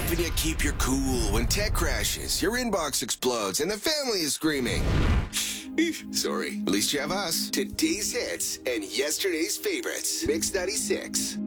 Helping you keep your cool when tech crashes, your inbox explodes, and the family is screaming. Sorry, at least you have us. Today's hits and yesterday's favorites. Mix 96.